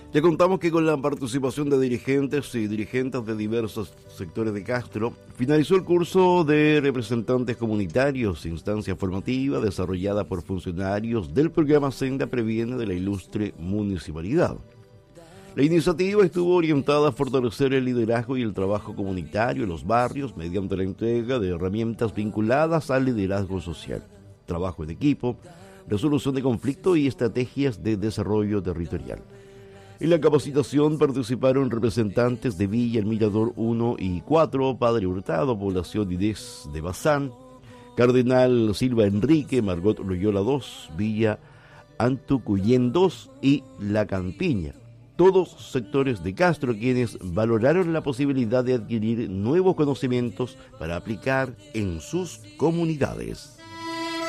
Ya contamos que con la participación de dirigentes y dirigentes de diversos sectores de Castro, finalizó el curso de representantes comunitarios, instancia formativa desarrollada por funcionarios del programa Senda Previene de la ilustre municipalidad. La iniciativa estuvo orientada a fortalecer el liderazgo y el trabajo comunitario en los barrios mediante la entrega de herramientas vinculadas al liderazgo social, trabajo en equipo, resolución de conflictos y estrategias de desarrollo territorial. En la capacitación participaron representantes de Villa El Mirador 1 y 4, Padre Hurtado, Población Inés de Bazán, Cardenal Silva Enrique, Margot Loyola 2, Villa Antucuyén 2 y La Campiña. Todos sectores de Castro quienes valoraron la posibilidad de adquirir nuevos conocimientos para aplicar en sus comunidades.